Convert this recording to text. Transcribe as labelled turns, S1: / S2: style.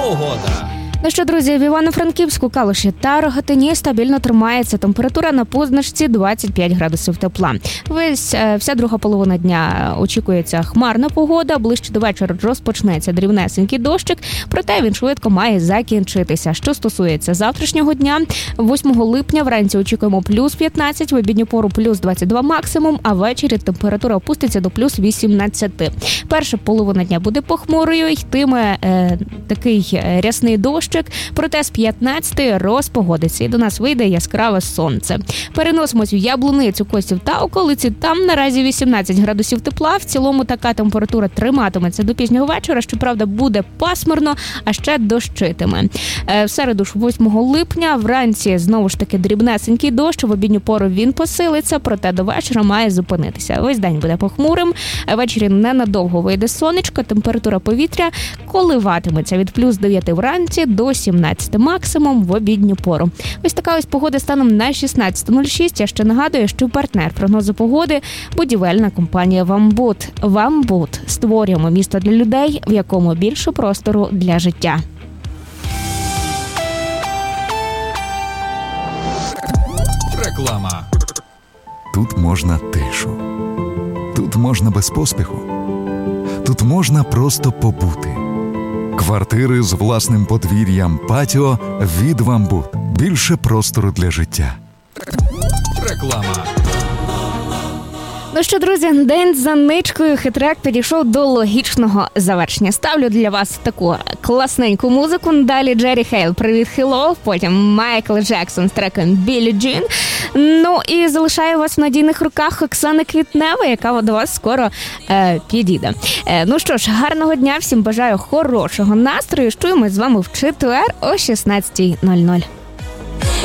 S1: Погода.
S2: Ну що, друзі, в Івано-Франківську, Калуші та Рогатині стабільно тримається температура на позначці 25 градусів тепла. Вся друга половина дня очікується хмарна погода, ближче до вечора розпочнеться дрібнесенький дощик, проте він швидко має закінчитися. Що стосується завтрашнього дня, 8 липня вранці очікуємо плюс 15, в обідню пору плюс 22 максимум, а ввечері температура опуститься до плюс 18. Перша половина дня буде похмурою, йтиме такий рясний дощ, проте з 15 розпогодиться і до нас вийде яскраве сонце. Переносимось в Яблуницю, Косів та околиці. Там наразі 18 градусів тепла. В цілому така температура триматиметься до пізнього вечора. Щоправда, буде пасмурно, а ще дощитиме. В середу ж 8 липня вранці знову ж таки дрібнесенький дощ. В обідню пору він посилиться, проте до вечора має зупинитися. Весь день буде похмурим. Ввечері ненадовго вийде сонечко. Температура повітря коливатиметься від плюс 9 вранці до 17 максимум в обідню пору. Ось така ось погода станом на 16:06. Я ще нагадую, що партнер прогнозу погоди – будівельна компанія «Вамбут». «Вамбут» – створюємо місто для людей, в якому більше простору для життя.
S1: Реклама.
S3: Тут можна тишу. Тут можна без поспіху. Тут можна просто побути. Квартири з власним подвір'ям, патіо від «Вамбут». Більше простору для життя.
S1: Реклама.
S2: Ну що, друзі, день за ничкою, хитрек підійшов до логічного завершення. Ставлю для вас таку класненьку музику. Далі Джері Хейл «Привіт, Хеллоу», потім Майкл Джексон з треком «Біллі Джін». Ну і залишаю вас в надійних руках Оксани Квітневої, яка до вас скоро підійде. Ну що ж, гарного дня, всім бажаю хорошого настрою. Чуємось з вами в четвер о 16:00.